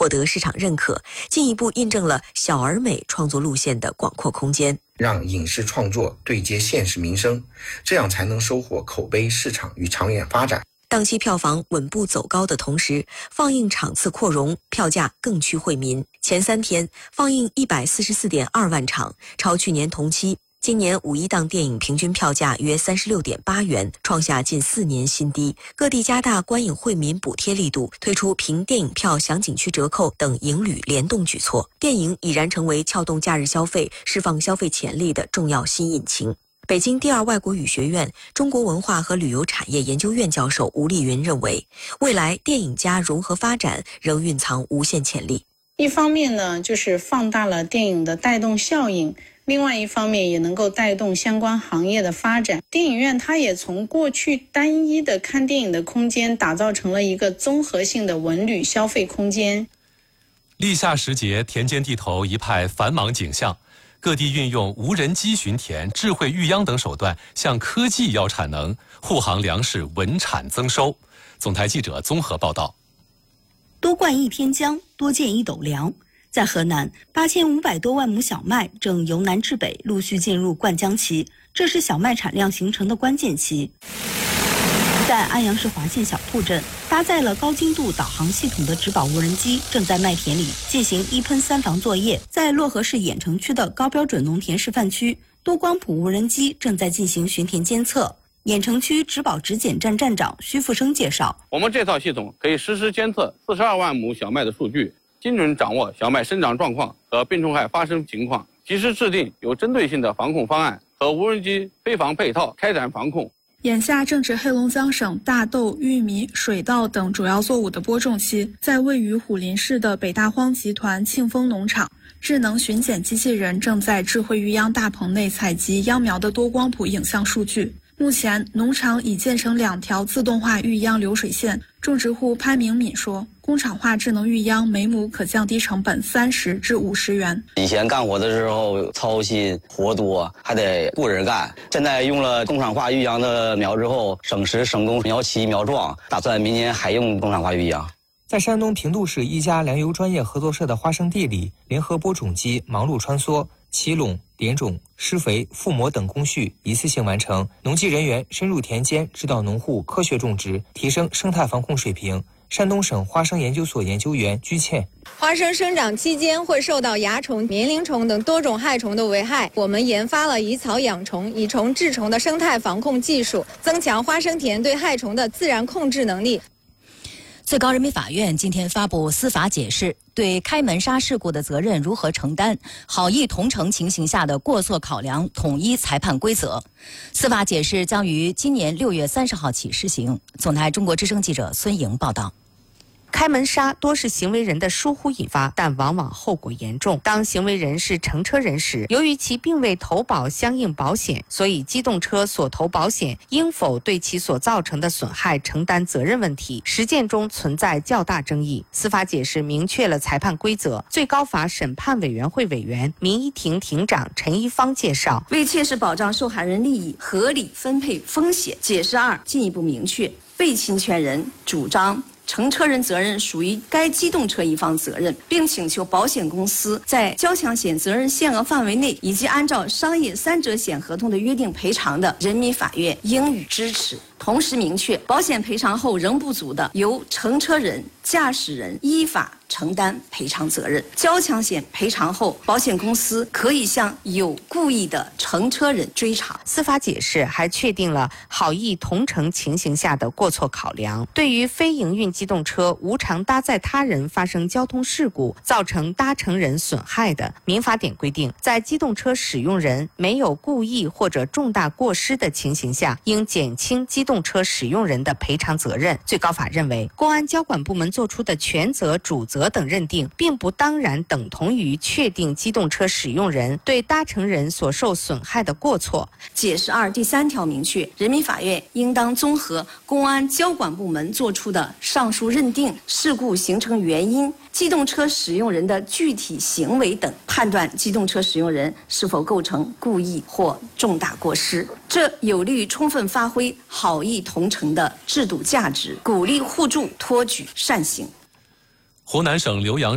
获得市场认可，进一步印证了小而美创作路线的广阔空间。 让影视创作对接现实民生，这样才能收获口碑、市场与长远发展。 档期票房稳步走高的同时，放映场次扩容，票价更趋惠民。前3天放映144.2万场，超去年同期。今年五一档电影平均票价约36.8元，创下近4年新低。各地加大观影惠民补贴力度，推出凭电影票享景区折扣等影旅联动举措。电影已然成为撬动假日消费、释放消费潜力的重要新引擎。北京第二外国语学院中国文化和旅游产业研究院教授吴丽云认为，未来电影加融合发展仍蕴藏无限潜力。 一方面呢，就是放大了电影的带动效应，另外一方面也能够带动相关行业的发展。电影院它也从过去单一的看电影的空间，打造成了一个综合性的文旅消费空间。 立夏时节，田间地头一派繁忙景象，各地运用无人机巡田、智慧育秧等手段，向科技要产能，护航粮食稳产增收。总台记者综合报道。 多灌一天浆，多建1斗粮。在河南，8500多万亩小麦正由南至北陆续进入灌浆期，这是小麦产量形成的关键期。在安阳市华县小铺镇，搭载了高精度导航系统的植保无人机正在麦田里进行1喷3防作业。在漯河市郾城区的高标准农田示范区，多光谱无人机正在进行巡田监测。郾城区植保质检站站长徐富生介绍， 我们这套系统可以实时监测42万亩小麦的数据，精准掌握小麦生长状况和病虫害发生情况，及时制定有针对性的防控方案和无人机飞防配套，开展防控。 眼下正值黑龙江省大豆、玉米、水稻等主要作物的播种期，在位于虎林市的北大荒集团庆丰农场，智能巡检机器人正在智慧育秧大棚内采集秧苗的多光谱影像数据。目前，农场已建成2条自动化育秧流水线。种植户潘明敏说，工厂化智能育秧每亩可降低成本30至50元。 以前干活的时候操心活多，还得雇人干。现在用了工厂化育秧的苗之后，省时省工，苗齐苗壮。打算明年还用工厂化育秧。 在山东平度市一家粮油专业合作社的花生地里，联合播种机忙碌穿梭，起垄、点种、施肥、覆膜等工序一次性完成。农技人员深入田间，指导农户科学种植，提升生态防控水平。山东省花生研究所研究员居倩， 花生生长期间会受到蚜虫、棉铃虫等多种害虫的危害，我们研发了以草养虫、以虫治虫的生态防控技术，增强花生田对害虫的自然控制能力。 最高人民法院今天发布司法解释，对开门沙事故的责任如何承担、好意同乘情形下的过错考量统一裁判规则。司法解释将于今年6月30号起施行。总台中国之声记者孙莹报道。 开门杀多是行为人的疏忽引发，但往往后果严重。当行为人是乘车人时，由于其并未投保相应保险，所以机动车所投保险应否对其所造成的损害承担责任问题，实践中存在较大争议。司法解释明确了裁判规则。最高法审判委员会委员、民一庭庭长陈一方介绍， 为切实保障受害人利益，合理分配风险，解释2进一步明确，被侵权人主张乘车人责任属于该机动车一方责任，并请求保险公司在交强险责任限额范围内以及按照商业3者险合同的约定赔偿的，人民法院应予支持。同时明确，保险赔偿后仍不足的，由乘车人、驾驶人依法承担赔偿责任。交强险赔偿后，保险公司可以向有故意的乘车人追偿。 司法解释还确定了好意同乘情形下的过错考量。对于非营运机动车无偿搭载他人发生交通事故，造成搭乘人损害的，民法典规定，在机动车使用人没有故意或者重大过失的情形下，应减轻机动车使用人的赔偿责任。最高法认为，公安交管部门作出的权责、主责等认定，并不当然等同于确定机动车使用人对搭乘人所受损害的过错。 解释2第3条明确，人民法院应当综合公安交管部门作出的上述认定、事故形成原因、机动车使用人的具体行为等，判断机动车使用人是否构成故意或重大过失。这有利于充分发挥好意同乘的制度价值，鼓励互助，托举善行。 湖南省浏阳